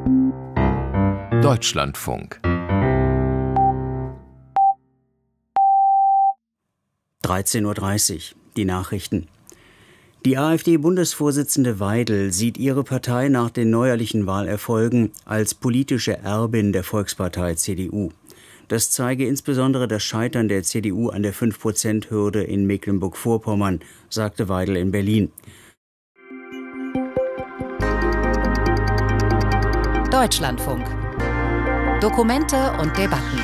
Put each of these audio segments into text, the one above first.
Deutschlandfunk 13:30 Uhr, die Nachrichten. Die AfD-Bundesvorsitzende Weidel sieht ihre Partei nach den neuerlichen Wahlerfolgen als politische Erbin der Volkspartei CDU. Das zeige insbesondere das Scheitern der CDU an der 5%-Hürde in Mecklenburg-Vorpommern, sagte Weidel in Berlin. Deutschlandfunk. Dokumente und Debatten.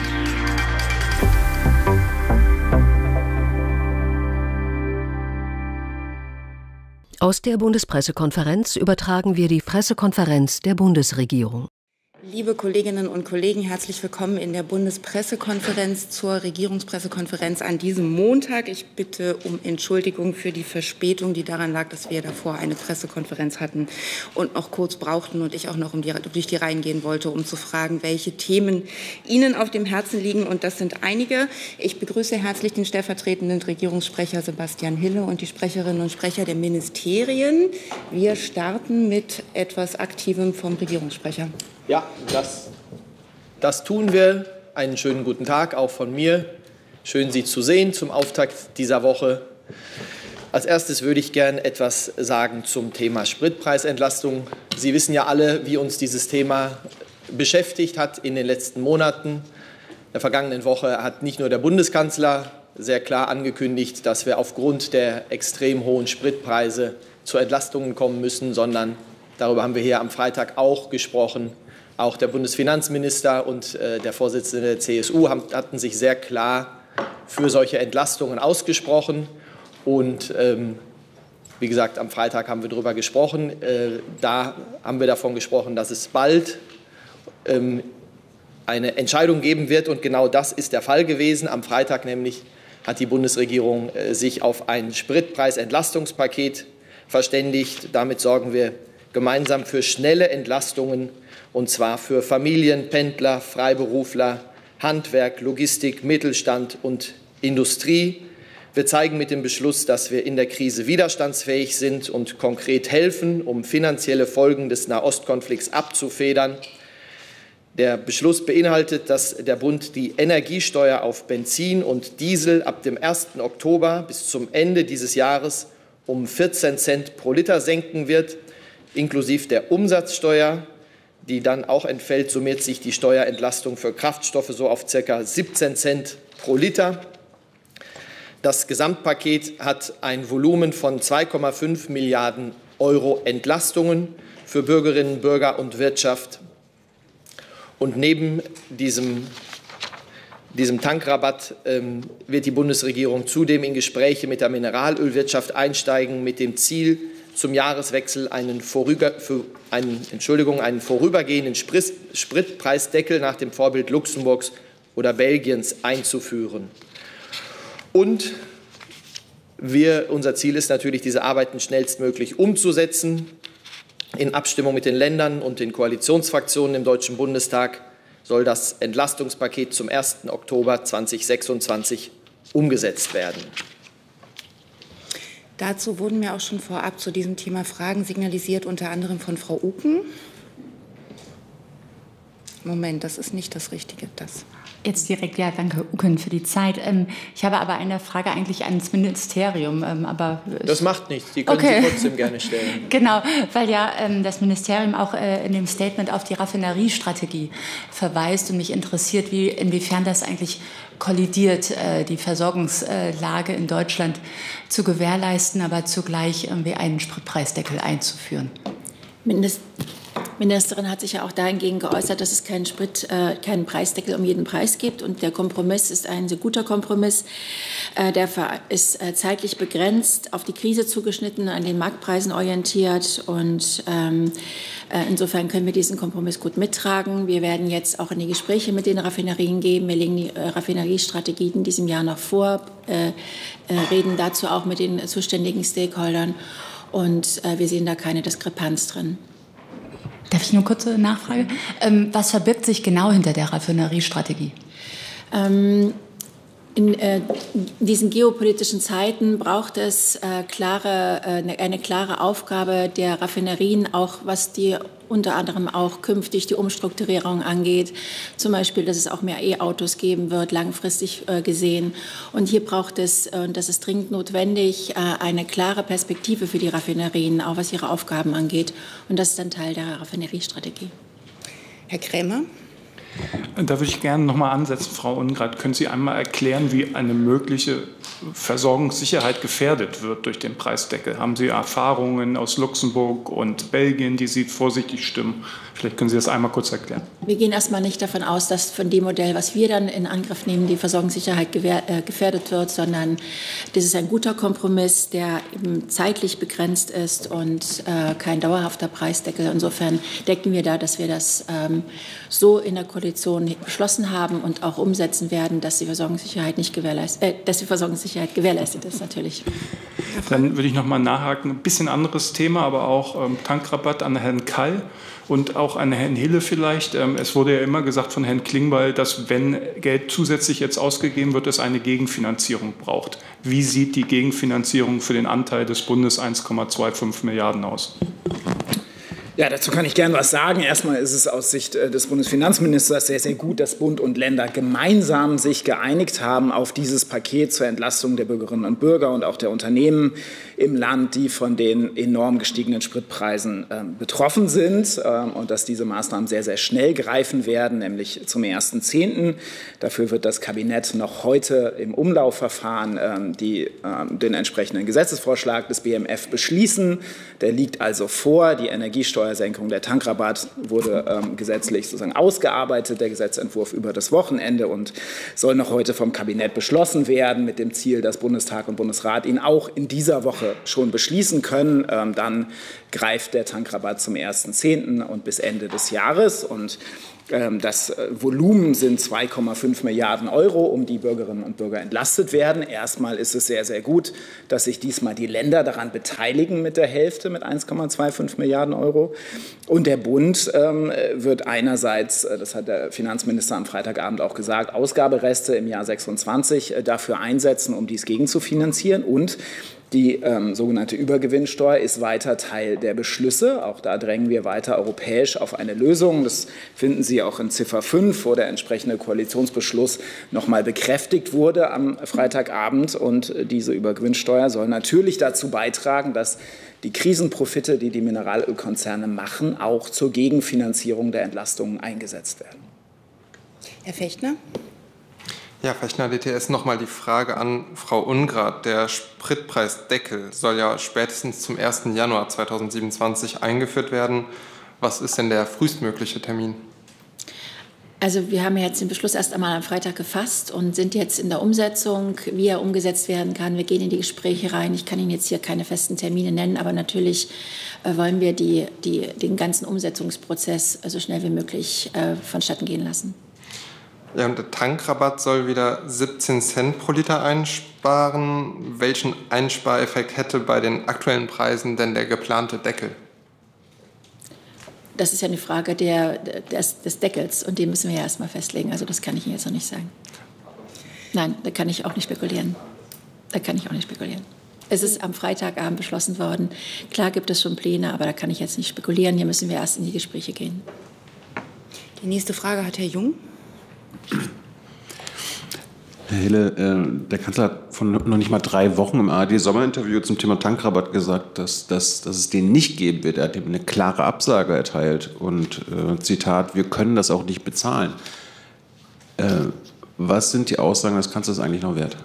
Aus der Bundespressekonferenz übertragen wir die Pressekonferenz der Bundesregierung. Liebe Kolleginnen und Kollegen, herzlich willkommen in der Bundespressekonferenz zur Regierungspressekonferenz an diesem Montag. Ich bitte um Entschuldigung für die Verspätung, die daran lag, dass wir davor eine Pressekonferenz hatten und noch kurz brauchten und ich auch noch durch die Reihen gehen wollte, um zu fragen, welche Themen Ihnen auf dem Herzen liegen. Und das sind einige. Ich begrüße herzlich den stellvertretenden Regierungssprecher Sebastian Hille und die Sprecherinnen und Sprecher der Ministerien. Wir starten mit etwas Aktivem vom Regierungssprecher. Ja, das tun wir. Einen schönen guten Tag auch von mir. Schön, Sie zu sehen zum Auftakt dieser Woche. Als erstes würde ich gern etwas sagen zum Thema Spritpreisentlastung. Sie wissen ja alle, wie uns dieses Thema beschäftigt hat in den letzten Monaten. In der vergangenen Woche hat nicht nur der Bundeskanzler sehr klar angekündigt, dass wir aufgrund der extrem hohen Spritpreise zu Entlastungen kommen müssen, sondern darüber haben wir hier am Freitag auch gesprochen. Auch der Bundesfinanzminister und der Vorsitzende der CSU hatten sich sehr klar für solche Entlastungen ausgesprochen. Und wie gesagt, am Freitag haben wir darüber gesprochen. Da haben wir davon gesprochen, dass es bald eine Entscheidung geben wird. Und genau das ist der Fall gewesen. Am Freitag nämlich hat die Bundesregierung sich auf ein Spritpreisentlastungspaket verständigt. Damit sorgen wir gemeinsam für schnelle Entlastungen, und zwar für Familien, Pendler, Freiberufler, Handwerk, Logistik, Mittelstand und Industrie. Wir zeigen mit dem Beschluss, dass wir in der Krise widerstandsfähig sind und konkret helfen, um finanzielle Folgen des Nahostkonflikts abzufedern. Der Beschluss beinhaltet, dass der Bund die Energiesteuer auf Benzin und Diesel ab dem 1. Oktober bis zum Ende dieses Jahres um 14 Cent pro Liter senken wird, inklusive der Umsatzsteuer, die dann auch entfällt, summiert sich die Steuerentlastung für Kraftstoffe so auf ca. 17 Cent pro Liter. Das Gesamtpaket hat ein Volumen von 2,5 Milliarden Euro Entlastungen für Bürgerinnen, Bürger und Wirtschaft. Und neben diesem Tankrabatt wird die Bundesregierung zudem in Gespräche mit der Mineralölwirtschaft einsteigen, mit dem Ziel, zum Jahreswechsel einen vorübergehenden Spritpreisdeckel nach dem Vorbild Luxemburgs oder Belgiens einzuführen. Und unser Ziel ist natürlich, diese Arbeiten schnellstmöglich umzusetzen. In Abstimmung mit den Ländern und den Koalitionsfraktionen im Deutschen Bundestag soll das Entlastungspaket zum 1. Oktober 2026 umgesetzt werden. Dazu wurden mir auch schon vorab zu diesem Thema Fragen signalisiert, unter anderem von Frau Uken. Moment, das ist nicht das Richtige. Das. Jetzt direkt, ja, danke, Uken, für die Zeit. Ich habe aber eine Frage eigentlich ans Ministerium. Das macht nichts, die können Sie trotzdem gerne stellen. Genau, weil ja das Ministerium auch in dem Statement auf die Raffineriestrategie verweist und mich interessiert, inwiefern das eigentlich kollidiert, die Versorgungslage in Deutschland zu gewährleisten, aber zugleich irgendwie einen Spritpreisdeckel einzuführen. Ministerin hat sich ja auch dahingegen geäußert, dass es keinen Preisdeckel um jeden Preis gibt. Und der Kompromiss ist ein sehr guter Kompromiss. Der ist zeitlich begrenzt, auf die Krise zugeschnitten, an den Marktpreisen orientiert. Und insofern können wir diesen Kompromiss gut mittragen. Wir werden jetzt auch in die Gespräche mit den Raffinerien gehen. Wir legen die Raffineriestrategie in diesem Jahr noch vor, reden dazu auch mit den zuständigen Stakeholdern. Und wir sehen da keine Diskrepanz drin. Darf ich nur kurze Nachfrage? Was verbirgt sich genau hinter der Raffineriestrategie? In diesen geopolitischen Zeiten braucht es eine klare Aufgabe der Raffinerien, auch was die unter anderem auch künftig die Umstrukturierung angeht. Zum Beispiel, dass es auch mehr E-Autos geben wird, langfristig gesehen. Und hier braucht es, und das ist dringend notwendig, eine klare Perspektive für die Raffinerien, auch was ihre Aufgaben angeht. Und das ist dann Teil der Raffineriestrategie. Herr Krämer. Da würde ich gerne noch mal ansetzen, Frau Ungrad. Können Sie einmal erklären, wie eine mögliche Versorgungssicherheit gefährdet wird durch den Preisdeckel? Haben Sie Erfahrungen aus Luxemburg und Belgien, die Sie vorsichtig stimmen? Vielleicht können Sie das einmal kurz erklären. Wir gehen erstmal nicht davon aus, dass von dem Modell, was wir dann in Angriff nehmen, die Versorgungssicherheit gefährdet wird, sondern das ist ein guter Kompromiss, der eben zeitlich begrenzt ist und kein dauerhafter Preisdeckel. Insofern denken wir da, dass wir das so in der Koalition beschlossen haben und auch umsetzen werden, dass die Versorgungssicherheit nicht gewährleistet ist, natürlich. Dann würde ich noch mal nachhaken. Ein bisschen anderes Thema, aber auch Tankrabatt an Herrn Kall und auch an Herrn Hille vielleicht. Es wurde ja immer gesagt von Herrn Klingbeil, dass wenn Geld zusätzlich jetzt ausgegeben wird, es eine Gegenfinanzierung braucht. Wie sieht die Gegenfinanzierung für den Anteil des Bundes 1,25 Milliarden aus? Ja, dazu kann ich gerne was sagen. Erstmal ist es aus Sicht des Bundesfinanzministers sehr, sehr gut, dass Bund und Länder gemeinsam sich geeinigt haben auf dieses Paket zur Entlastung der Bürgerinnen und Bürger und auch der Unternehmen im Land, die von den enorm gestiegenen Spritpreisen betroffen sind und dass diese Maßnahmen sehr, sehr schnell greifen werden, nämlich zum 1.10. Dafür wird das Kabinett noch heute im Umlaufverfahren den entsprechenden Gesetzesvorschlag des BMF beschließen. Der liegt also vor. Die Energiesteuersenkung, der Tankrabatt wurde gesetzlich sozusagen ausgearbeitet, der Gesetzentwurf über das Wochenende und soll noch heute vom Kabinett beschlossen werden mit dem Ziel, dass Bundestag und Bundesrat ihn auch in dieser Woche schon beschließen können. Dann greift der Tankrabatt zum 1.10. und bis Ende des Jahres. Und das Volumen sind 2,5 Milliarden Euro, um die Bürgerinnen und Bürger entlastet werden. Erstmal ist es sehr, sehr gut, dass sich diesmal die Länder daran beteiligen mit der Hälfte, mit 1,25 Milliarden Euro. Und der Bund wird einerseits, das hat der Finanzminister am Freitagabend auch gesagt, Ausgabereste im Jahr 26 dafür einsetzen, um dies gegenzufinanzieren. Und die sogenannte Übergewinnsteuer ist weiter Teil der Beschlüsse. Auch da drängen wir weiter europäisch auf eine Lösung. Das finden Sie auch in Ziffer 5, wo der entsprechende Koalitionsbeschluss noch mal bekräftigt wurde am Freitagabend. Und diese Übergewinnsteuer soll natürlich dazu beitragen, dass die Krisenprofite, die die Mineralölkonzerne machen, auch zur Gegenfinanzierung der Entlastungen eingesetzt werden. Herr Fechtner. Ja, Fechtner, DTS, noch mal die Frage an Frau Ungrad. Der Spritpreisdeckel soll ja spätestens zum 1. Januar 2027 eingeführt werden. Was ist denn der frühestmögliche Termin? Also wir haben jetzt den Beschluss erst einmal am Freitag gefasst und sind jetzt in der Umsetzung, wie er umgesetzt werden kann. Wir gehen in die Gespräche rein. Ich kann Ihnen jetzt hier keine festen Termine nennen, aber natürlich wollen wir den ganzen Umsetzungsprozess so schnell wie möglich vonstatten gehen lassen. Ja, und der Tankrabatt soll wieder 17 Cent pro Liter einsparen. Welchen Einspareffekt hätte bei den aktuellen Preisen denn der geplante Deckel? Das ist ja eine Frage des Deckels und den müssen wir ja erst mal festlegen. Also das kann ich Ihnen jetzt noch nicht sagen. Nein, da kann ich auch nicht spekulieren. Es ist am Freitagabend beschlossen worden. Klar gibt es schon Pläne, aber da kann ich jetzt nicht spekulieren. Hier müssen wir erst in die Gespräche gehen. Die nächste Frage hat Herr Jung. Herr Hille, der Kanzler hat vor noch nicht mal 3 Wochen im ARD-Sommerinterview zum Thema Tankrabatt gesagt, dass es den nicht geben wird. Er hat ihm eine klare Absage erteilt und Zitat, wir können das auch nicht bezahlen. Was sind die Aussagen des Kanzlers eigentlich noch wert?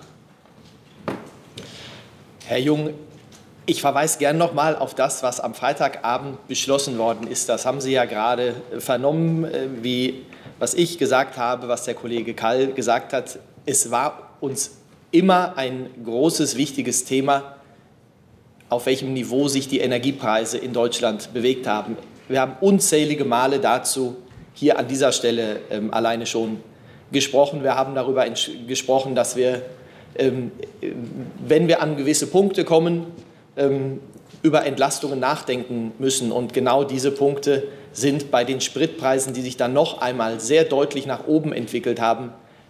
Herr Jung, ich verweise gern noch mal auf das, was am Freitagabend beschlossen worden ist. Das haben Sie ja gerade vernommen, was ich gesagt habe, was der Kollege Kall gesagt hat. Es war uns immer ein großes, wichtiges Thema, auf welchem Niveau sich die Energiepreise in Deutschland bewegt haben. Wir haben unzählige Male dazu hier an dieser Stelle alleine schon gesprochen. Wir haben darüber gesprochen, dass wir, wenn wir an gewisse Punkte kommen, über Entlastungen nachdenken müssen. Und genau diese Punkte sind bei den Spritpreisen, die sich dann noch einmal sehr deutlich nach oben entwickelt haben,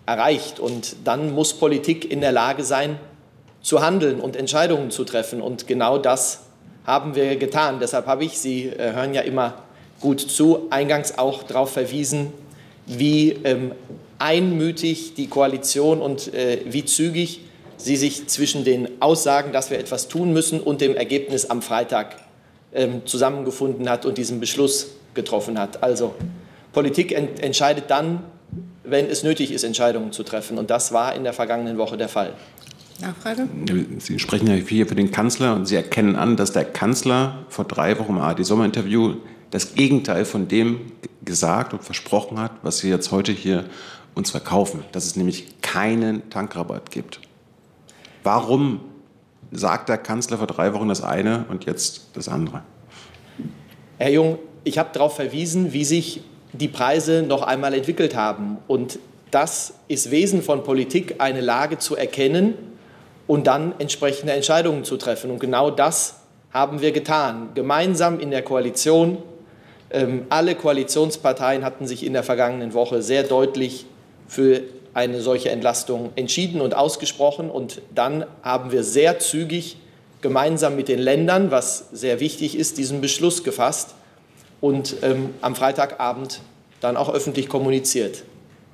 erreicht. Und dann muss Politik in der Lage sein, zu handeln und Entscheidungen zu treffen. Und genau das haben wir getan. Deshalb habe ich, Sie hören ja immer gut zu, eingangs auch darauf verwiesen, wie einmütig die Koalition und wie zügig sie sich zwischen den Aussagen, dass wir etwas tun müssen, und dem Ergebnis am Freitag zusammengefunden hat und diesen Beschluss getroffen hat. Also Politik entscheidet dann, wenn es nötig ist, Entscheidungen zu treffen. Und das war in der vergangenen Woche der Fall. Nachfrage? Sie sprechen ja hier für den Kanzler und Sie erkennen an, dass der Kanzler vor 3 Wochen im ARD-Sommerinterview das Gegenteil von dem gesagt und versprochen hat, was Sie jetzt heute hier uns verkaufen, dass es nämlich keinen Tankrabatt gibt. Warum sagt der Kanzler vor 3 Wochen das eine und jetzt das andere? Herr Jung, ich habe darauf verwiesen, wie sich die Preise noch einmal entwickelt haben. Und das ist Wesen von Politik, eine Lage zu erkennen und dann entsprechende Entscheidungen zu treffen. Und genau das haben wir getan. Gemeinsam in der Koalition. Alle Koalitionsparteien hatten sich in der vergangenen Woche sehr deutlich für eine solche Entlastung entschieden und ausgesprochen. Und dann haben wir sehr zügig gemeinsam mit den Ländern, was sehr wichtig ist, diesen Beschluss gefasst und am Freitagabend dann auch öffentlich kommuniziert.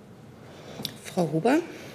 Frau Huber?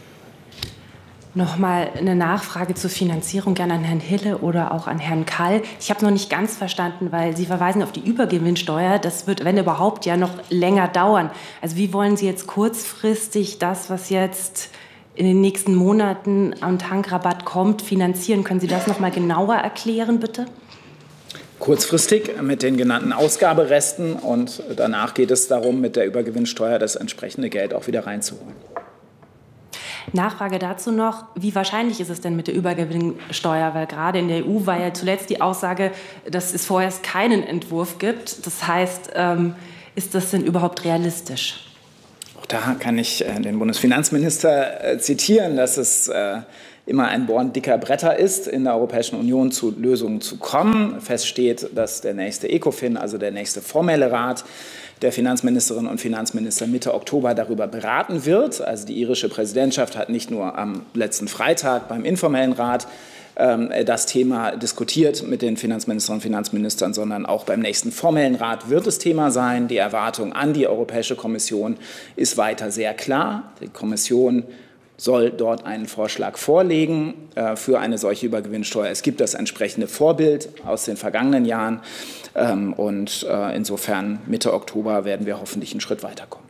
Nochmal eine Nachfrage zur Finanzierung, gerne an Herrn Hille oder auch an Herrn Kall. Ich habe noch nicht ganz verstanden, weil Sie verweisen auf die Übergewinnsteuer. Das wird, wenn überhaupt, ja noch länger dauern. Also wie wollen Sie jetzt kurzfristig das, was jetzt in den nächsten Monaten an Tankrabatt kommt, finanzieren? Können Sie das noch mal genauer erklären, bitte? Kurzfristig mit den genannten Ausgaberesten, und danach geht es darum, mit der Übergewinnsteuer das entsprechende Geld auch wieder reinzuholen. Nachfrage dazu noch, wie wahrscheinlich ist es denn mit der Übergewinnsteuer? Weil gerade in der EU war ja zuletzt die Aussage, dass es vorerst keinen Entwurf gibt. Das heißt, ist das denn überhaupt realistisch? Auch da kann ich den Bundesfinanzminister zitieren, dass es immer ein Bohren dicker Bretter ist, in der Europäischen Union zu Lösungen zu kommen. Fest steht, dass der nächste ECOFIN, also der nächste formelle Rat der Finanzministerinnen und Finanzminister Mitte Oktober darüber beraten wird. Also die irische Präsidentschaft hat nicht nur am letzten Freitag beim informellen Rat das Thema diskutiert mit den Finanzministerinnen und Finanzministern, sondern auch beim nächsten formellen Rat wird es Thema sein. Die Erwartung an die Europäische Kommission ist weiter sehr klar. Die Kommission soll dort einen Vorschlag vorlegen für eine solche Übergewinnsteuer. Es gibt das entsprechende Vorbild aus den vergangenen Jahren. Und insofern Mitte Oktober werden wir hoffentlich einen Schritt weiterkommen.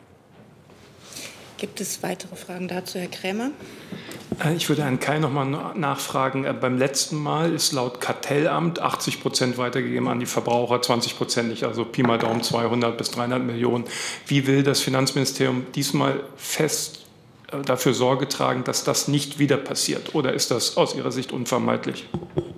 Gibt es weitere Fragen dazu, Herr Krämer? Ich würde Herrn Kai noch mal nachfragen. Beim letzten Mal ist laut Kartellamt 80% weitergegeben an die Verbraucher, 20% nicht, also Pi mal Daumen 200 bis 300 Millionen. Wie will das Finanzministerium diesmal fest dafür Sorge tragen, dass das nicht wieder passiert? Oder ist das aus Ihrer Sicht unvermeidlich?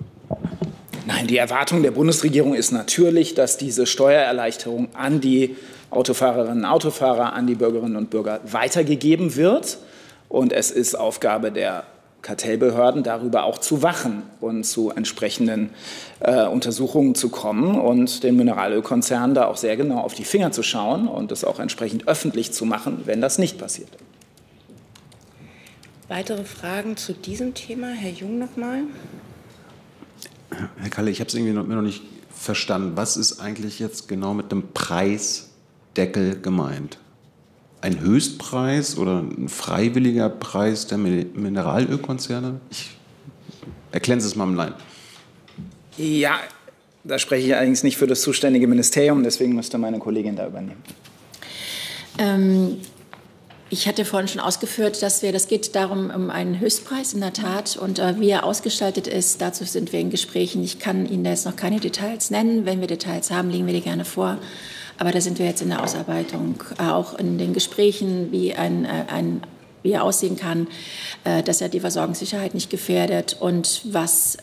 Nein, die Erwartung der Bundesregierung ist natürlich, dass diese Steuererleichterung an die Autofahrerinnen und Autofahrer, an die Bürgerinnen und Bürger weitergegeben wird. Und es ist Aufgabe der Kartellbehörden, darüber auch zu wachen und zu entsprechenden Untersuchungen zu kommen und den Mineralölkonzernen da auch sehr genau auf die Finger zu schauen und es auch entsprechend öffentlich zu machen, wenn das nicht passiert. Weitere Fragen zu diesem Thema? Herr Jung noch mal. Herr Kalle, ich habe es irgendwie noch nicht verstanden. Was ist eigentlich jetzt genau mit dem Preisdeckel gemeint? Ein Höchstpreis oder ein freiwilliger Preis der Mineralölkonzerne? Erklären Sie es mal im Laien. Ja, da spreche ich allerdings nicht für das zuständige Ministerium, deswegen müsste meine Kollegin da übernehmen. Ich hatte vorhin schon ausgeführt, das geht darum, um einen Höchstpreis in der Tat. Und wie er ausgestaltet ist, dazu sind wir in Gesprächen. Ich kann Ihnen da jetzt noch keine Details nennen. Wenn wir Details haben, legen wir die gerne vor. Aber da sind wir jetzt in der Ausarbeitung, auch in den Gesprächen, wie er aussehen kann, dass er die Versorgungssicherheit nicht gefährdet und was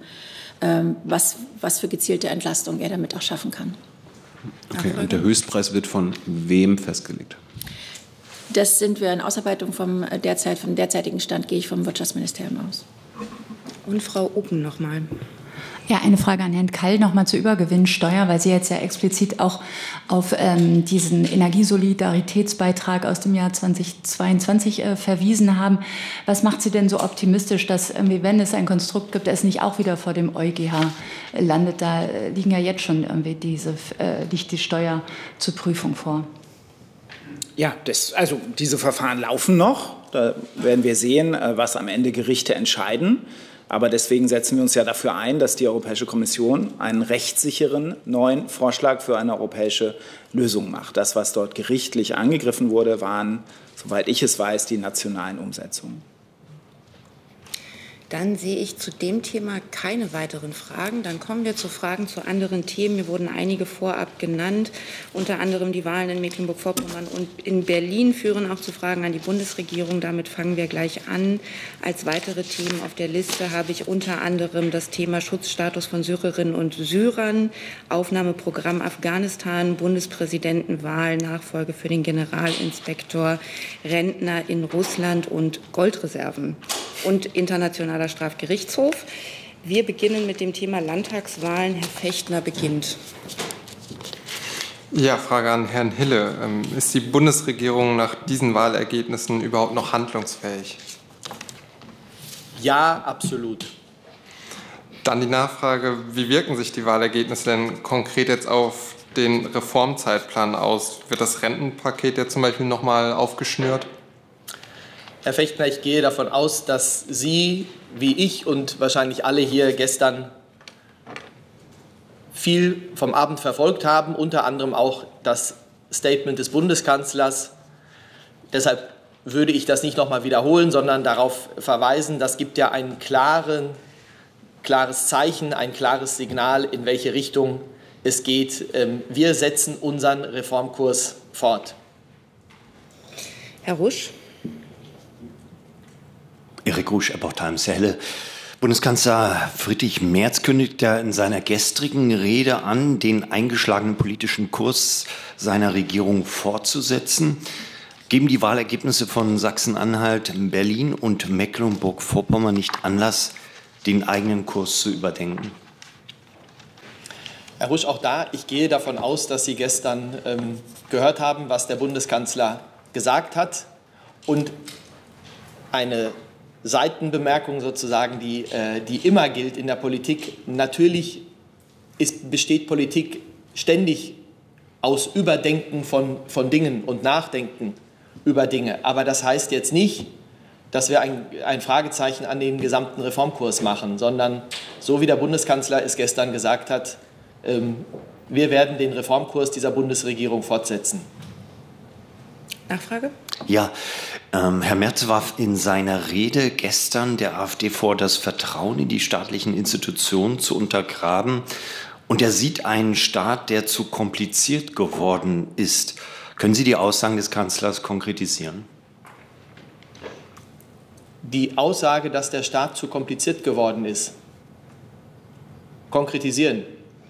für gezielte Entlastung er damit auch schaffen kann. Okay, und der Höchstpreis wird von wem festgelegt? Das sind wir in Ausarbeitung vom derzeitigen Stand, gehe ich vom Wirtschaftsministerium aus. Und Frau Oppen noch mal. Ja, eine Frage an Herrn Kall nochmal zur Übergewinnsteuer, weil Sie jetzt ja explizit auch auf diesen Energiesolidaritätsbeitrag aus dem Jahr 2022 verwiesen haben. Was macht Sie denn so optimistisch, dass, wenn es ein Konstrukt gibt, es nicht auch wieder vor dem EuGH landet? Da liegen ja jetzt schon liegt die Steuer zur Prüfung vor. Ja, also diese Verfahren laufen noch. Da werden wir sehen, was am Ende Gerichte entscheiden. Aber deswegen setzen wir uns ja dafür ein, dass die Europäische Kommission einen rechtssicheren neuen Vorschlag für eine europäische Lösung macht. Das, was dort gerichtlich angegriffen wurde, waren, soweit ich es weiß, die nationalen Umsetzungen. Dann sehe ich zu dem Thema keine weiteren Fragen. Dann kommen wir zu Fragen zu anderen Themen. Mir wurden einige vorab genannt, unter anderem die Wahlen in Mecklenburg-Vorpommern und in Berlin führen auch zu Fragen an die Bundesregierung. Damit fangen wir gleich an. Als weitere Themen auf der Liste habe ich unter anderem das Thema Schutzstatus von Syrerinnen und Syrern, Aufnahmeprogramm Afghanistan, Bundespräsidentenwahl, Nachfolge für den Generalinspektor, Rentner in Russland und Goldreserven und internationaler Strafgerichtshof. Wir beginnen mit dem Thema Landtagswahlen. Herr Fechtner beginnt. Ja, Frage an Herrn Hille. Ist die Bundesregierung nach diesen Wahlergebnissen überhaupt noch handlungsfähig? Ja, absolut. Dann die Nachfrage, wie wirken sich die Wahlergebnisse denn konkret jetzt auf den Reformzeitplan aus? Wird das Rentenpaket ja zum Beispiel nochmal aufgeschnürt? Herr Fechtner, ich gehe davon aus, dass Sie, wie ich und wahrscheinlich alle hier gestern viel vom Abend verfolgt haben, unter anderem auch das Statement des Bundeskanzlers. Deshalb würde ich das nicht noch mal wiederholen, sondern darauf verweisen, das gibt ja ein klares Zeichen, ein klares Signal, in welche Richtung es geht. Wir setzen unseren Reformkurs fort. Herr Rusch. Erik Rusch, Epoch Times. Herr Hille, Bundeskanzler Friedrich Merz kündigt ja in seiner gestrigen Rede an, den eingeschlagenen politischen Kurs seiner Regierung fortzusetzen. Geben die Wahlergebnisse von Sachsen-Anhalt, Berlin und Mecklenburg-Vorpommern nicht Anlass, den eigenen Kurs zu überdenken? Herr Rusch, auch da, ich gehe davon aus, dass Sie gestern gehört haben, was der Bundeskanzler gesagt hat. Und eine Seitenbemerkung sozusagen, die immer gilt in der Politik. Natürlich besteht Politik ständig aus Überdenken von Dingen und Nachdenken über Dinge. Aber das heißt jetzt nicht, dass wir ein Fragezeichen an den gesamten Reformkurs machen, sondern so wie der Bundeskanzler es gestern gesagt hat, wir werden den Reformkurs dieser Bundesregierung fortsetzen. Nachfrage? Ja, Herr Merz warf in seiner Rede gestern der AfD vor, das Vertrauen in die staatlichen Institutionen zu untergraben. Und er sieht einen Staat, der zu kompliziert geworden ist. Können Sie die Aussagen des Kanzlers konkretisieren? Die Aussage, dass der Staat zu kompliziert geworden ist, konkretisieren.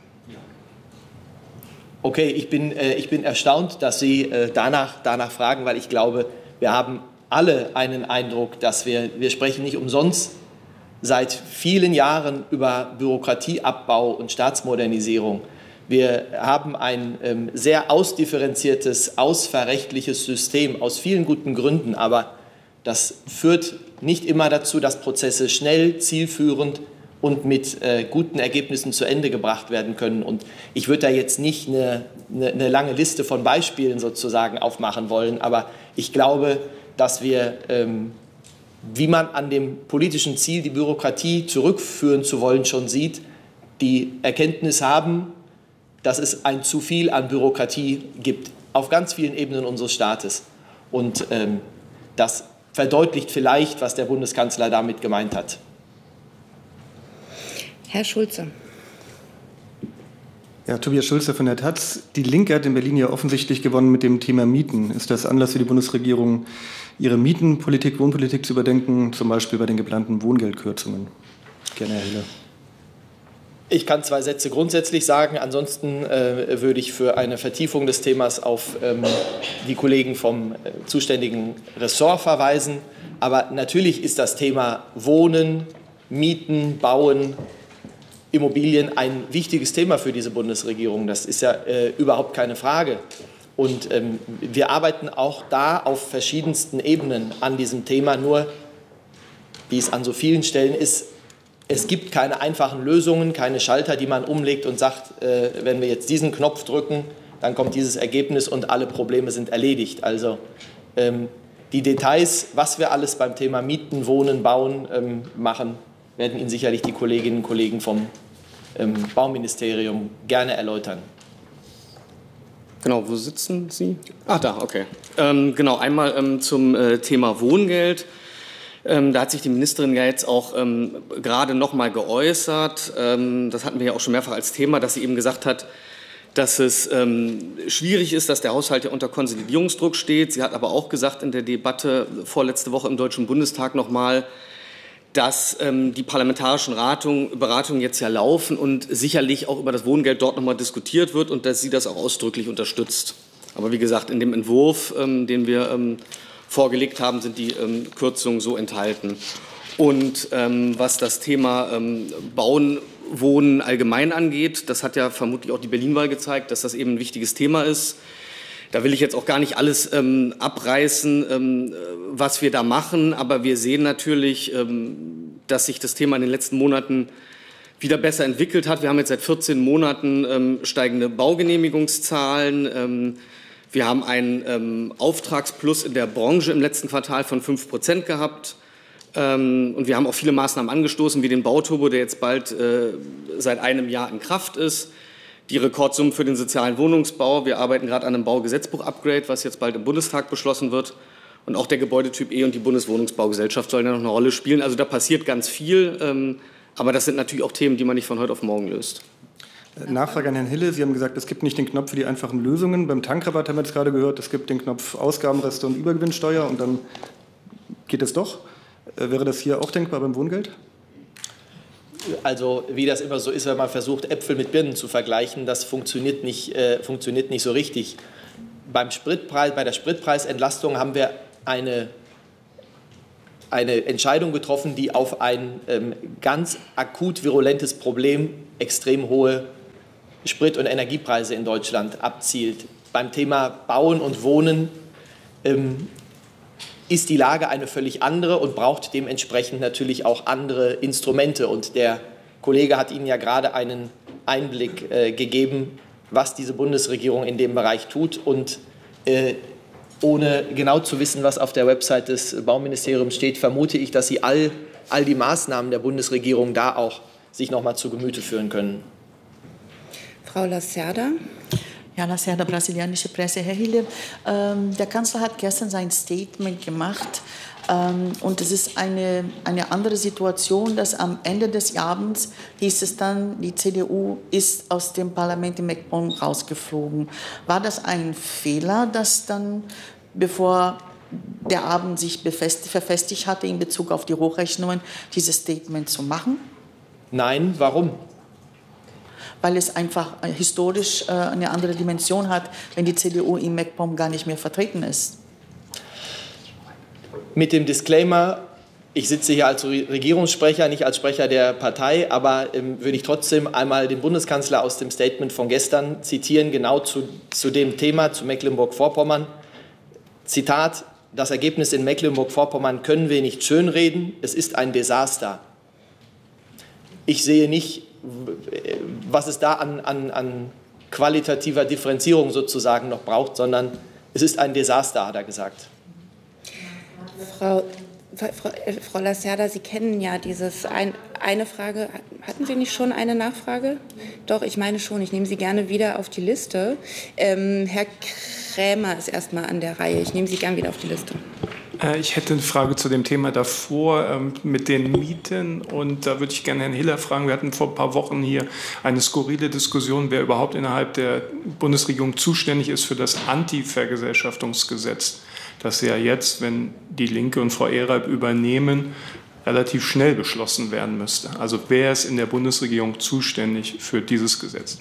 Okay, ich bin erstaunt, dass Sie danach fragen, weil ich glaube, wir haben alle einen Eindruck, dass wir sprechen nicht umsonst seit vielen Jahren über Bürokratieabbau und Staatsmodernisierung. Wir haben ein sehr ausdifferenziertes, ausverrechtliches System aus vielen guten Gründen, aber das führt nicht immer dazu, dass Prozesse schnell, zielführend und mit guten Ergebnissen zu Ende gebracht werden können. Und ich würde da jetzt nicht eine lange Liste von Beispielen sozusagen aufmachen wollen, aber ich glaube, dass wir, wie man an dem politischen Ziel, die Bürokratie zurückführen zu wollen, schon sieht, die Erkenntnis haben, dass es ein zu viel an Bürokratie gibt, auf ganz vielen Ebenen unseres Staates. Und das verdeutlicht vielleicht, was der Bundeskanzler damit gemeint hat. Herr Schulze. Ja, Tobias Schulze von der taz. Die Linke hat in Berlin ja offensichtlich gewonnen mit dem Thema Mieten. Ist das Anlass für die Bundesregierung, ihre Mietenpolitik, Wohnpolitik zu überdenken, zum Beispiel bei den geplanten Wohngeldkürzungen? Gerne, Herr Hille. Ich kann 2 Sätze grundsätzlich sagen. Ansonsten würde ich für eine Vertiefung des Themas auf die Kollegen vom zuständigen Ressort verweisen. Aber natürlich ist das Thema Wohnen, Mieten, Bauen Immobilien ein wichtiges Thema für diese Bundesregierung. Das ist ja überhaupt keine Frage. Und wir arbeiten auch da auf verschiedensten Ebenen an diesem Thema. Nur, wie es an so vielen Stellen ist, es gibt keine einfachen Lösungen, keine Schalter, die man umlegt und sagt, wenn wir jetzt diesen Knopf drücken, dann kommt dieses Ergebnis und alle Probleme sind erledigt. Also die Details, was wir alles beim Thema Mieten, Wohnen, Bauen machen, werden Ihnen sicherlich die Kolleginnen und Kollegen vom Bauministerium gerne erläutern. Genau, wo sitzen Sie? Ah, da, okay. Genau, einmal zum Thema Wohngeld. Da hat sich die Ministerin ja jetzt auch gerade noch mal geäußert. Das hatten wir ja auch schon mehrfach als Thema, dass sie eben gesagt hat, dass es schwierig ist, dass der Haushalt ja unter Konsolidierungsdruck steht. Sie hat aber auch gesagt in der Debatte vorletzte Woche im Deutschen Bundestag noch mal, dass die parlamentarischen Beratungen jetzt ja laufen und sicherlich auch über das Wohngeld dort noch mal diskutiert wird und dass sie das auch ausdrücklich unterstützt. Aber wie gesagt, in dem Entwurf, den wir vorgelegt haben, sind die Kürzungen so enthalten. Und was das Thema Bauen, Wohnen allgemein angeht, das hat ja vermutlich auch die Berlin-Wahl gezeigt, dass das eben ein wichtiges Thema ist. Da will ich jetzt auch gar nicht alles abreißen, was wir da machen, aber wir sehen natürlich, dass sich das Thema in den letzten Monaten wieder besser entwickelt hat. Wir haben jetzt seit 14 Monaten steigende Baugenehmigungszahlen. Wir haben einen Auftragsplus in der Branche im letzten Quartal von 5% gehabt. Und wir haben auch viele Maßnahmen angestoßen, wie den Bauturbo, der jetzt bald seit einem Jahr in Kraft ist. Die Rekordsummen für den sozialen Wohnungsbau. Wir arbeiten gerade an einem Baugesetzbuch-Upgrade, was jetzt bald im Bundestag beschlossen wird. Und auch der Gebäudetyp E und die Bundeswohnungsbaugesellschaft sollen ja noch eine Rolle spielen. Also da passiert ganz viel. Aber das sind natürlich auch Themen, die man nicht von heute auf morgen löst. Nachfrage an Herrn Hille. Sie haben gesagt, es gibt nicht den Knopf für die einfachen Lösungen. Beim Tankrabatt haben wir jetzt gerade gehört, es gibt den Knopf Ausgabenreste und Übergewinnsteuer und dann geht es doch. Wäre das hier auch denkbar beim Wohngeld? Also wie das immer so ist, wenn man versucht, Äpfel mit Birnen zu vergleichen, das funktioniert nicht so richtig. Bei der Spritpreisentlastung haben wir eine Entscheidung getroffen, die auf ein ganz akut virulentes Problem, extrem hohe Sprit- und Energiepreise in Deutschland abzielt. Beim Thema Bauen und Wohnen ist die Lage eine völlig andere und braucht dementsprechend natürlich auch andere Instrumente. Und der Kollege hat Ihnen ja gerade einen Einblick gegeben, was diese Bundesregierung in dem Bereich tut. Und ohne genau zu wissen, was auf der Website des Bauministeriums steht, vermute ich, dass Sie all die Maßnahmen der Bundesregierung da auch sich noch mal zu Gemüte führen können. Frau Lacerda. Ja, Lacerda, brasilianische Presse. Herr Hille, der Kanzler hat gestern sein Statement gemacht und es ist eine andere Situation, dass am Ende des Abends hieß es dann, die CDU ist aus dem Parlament in MacPom rausgeflogen. War das ein Fehler, dass dann, bevor der Abend sich verfestigt hatte in Bezug auf die Hochrechnungen, dieses Statement zu machen? Nein, warum? Weil es einfach historisch eine andere Dimension hat, wenn die CDU in MacPom gar nicht mehr vertreten ist. Mit dem Disclaimer, ich sitze hier als Regierungssprecher, nicht als Sprecher der Partei, aber würde ich trotzdem einmal den Bundeskanzler aus dem Statement von gestern zitieren, genau zu dem Thema, zu Mecklenburg-Vorpommern. Zitat: Das Ergebnis in Mecklenburg-Vorpommern können wir nicht schönreden, es ist ein Desaster. Ich sehe nicht, was es da an qualitativer Differenzierung sozusagen noch braucht, sondern es ist ein Desaster, hat er gesagt. Frau Lacerda, Sie kennen ja eine Frage. Hatten Sie nicht schon eine Nachfrage? Doch, ich meine schon. Ich nehme Sie gerne wieder auf die Liste. Herr Krämer ist erstmal an der Reihe. Ich nehme Sie gerne wieder auf die Liste. Ich hätte eine Frage zu dem Thema davor mit den Mieten. Und da würde ich gerne Herrn Hiller fragen. Wir hatten vor ein paar Wochen hier eine skurrile Diskussion, wer überhaupt innerhalb der Bundesregierung zuständig ist für das Anti-Vergesellschaftungsgesetz, das ja jetzt, wenn die Linke und Frau Erhard übernehmen, relativ schnell beschlossen werden müsste. Also wer ist in der Bundesregierung zuständig für dieses Gesetz?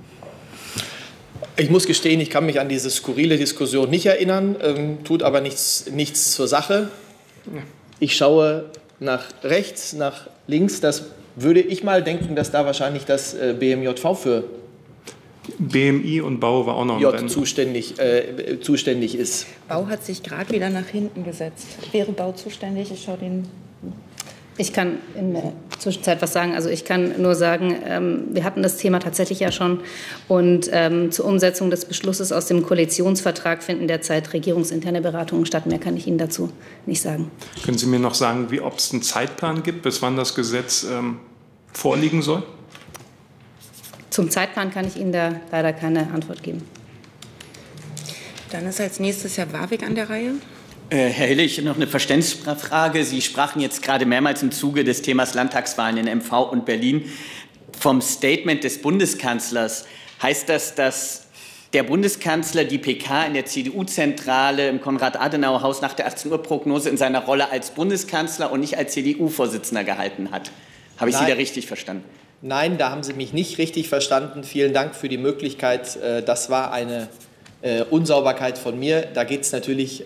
Ich muss gestehen, ich kann mich an diese skurrile Diskussion nicht erinnern, tut aber nichts zur Sache. Ich schaue nach rechts, nach links. Das würde ich mal denken, dass da wahrscheinlich das BMJV für BMI und Bau war auch noch ein zuständig ist. Bau hat sich gerade wieder nach hinten gesetzt. Wäre Bau zuständig? Ich kann in der Zwischenzeit was sagen. Also ich kann nur sagen, wir hatten das Thema tatsächlich ja schon. Und zur Umsetzung des Beschlusses aus dem Koalitionsvertrag finden derzeit regierungsinterne Beratungen statt. Mehr kann ich Ihnen dazu nicht sagen. Können Sie mir noch sagen, ob es einen Zeitplan gibt, bis wann das Gesetz vorliegen soll? Zum Zeitplan kann ich Ihnen da leider keine Antwort geben. Dann ist als nächstes Herr Warwick an der Reihe. Herr Hille, ich habe noch eine Verständnisfrage. Sie sprachen jetzt gerade mehrmals im Zuge des Themas Landtagswahlen in MV und Berlin vom Statement des Bundeskanzlers. Heißt das, dass der Bundeskanzler die PK in der CDU-Zentrale im Konrad-Adenauer-Haus nach der 18-Uhr-Prognose in seiner Rolle als Bundeskanzler und nicht als CDU-Vorsitzender gehalten hat? Habe ich Sie da richtig verstanden? Nein, da haben Sie mich nicht richtig verstanden. Vielen Dank für die Möglichkeit. Das war eine Unsauberkeit von mir. Da geht es natürlich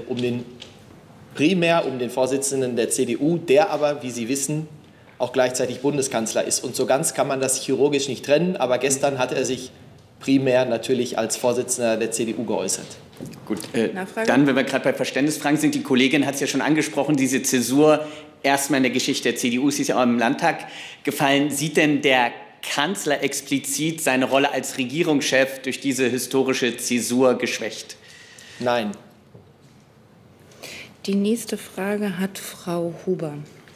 primär um den Vorsitzenden der CDU, der aber, wie Sie wissen, auch gleichzeitig Bundeskanzler ist. Und so ganz kann man das chirurgisch nicht trennen, aber gestern hat er sich primär natürlich als Vorsitzender der CDU geäußert. Gut, dann, wenn wir gerade bei Verständnisfragen sind, die Kollegin hat es ja schon angesprochen, diese Zäsur erstmal in der Geschichte der CDU, sie ist ja auch im Landtag gefallen. Sieht denn der Kanzler explizit seine Rolle als Regierungschef durch diese historische Zäsur geschwächt? Nein. Die nächste Frage hat Frau Huber.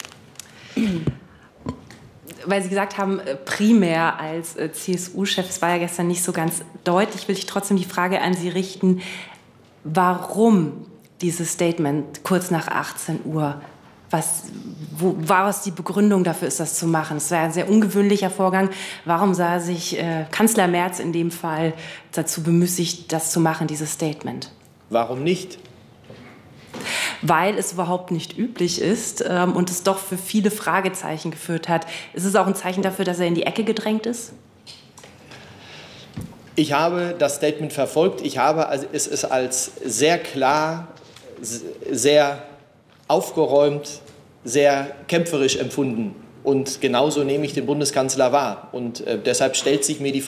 Weil Sie gesagt haben, primär als CSU-Chef, es war ja gestern nicht so ganz deutlich, will ich trotzdem die Frage an Sie richten, warum dieses Statement kurz nach 18 Uhr? Wo war es die Begründung dafür, ist das zu machen? Es war ein sehr ungewöhnlicher Vorgang. Warum sah sich Kanzler Merz in dem Fall dazu bemüßigt, das zu machen, dieses Statement? Warum nicht? Weil es überhaupt nicht üblich ist und es doch für viele Fragezeichen geführt hat. Ist es auch ein Zeichen dafür, dass er in die Ecke gedrängt ist? Ich habe das Statement verfolgt. Es ist als sehr klar, sehr aufgeräumt, sehr kämpferisch empfunden. Und genauso nehme ich den Bundeskanzler wahr. Und deshalb stellt sich mir die